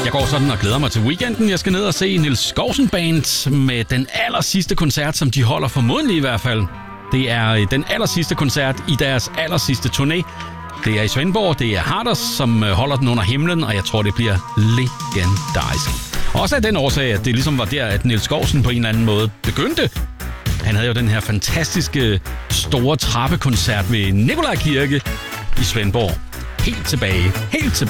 Jeg går sådan og glæder mig til weekenden. Jeg skal ned og se Niels Skousen Band med den aller sidste koncert, som de holder, formodentlig i hvert fald. Det er den aller sidste koncert i deres aller sidste turné. Det er i Svendborg, det er Harders, som holder den under himlen, og jeg tror, det bliver legendarisk. Også af den årsag, at det ligesom var der, at Niels Skousen på en eller anden måde begyndte. Han havde jo den her fantastiske store trappekoncert ved Nikolaj Kirke i Svendborg. Helt tilbage.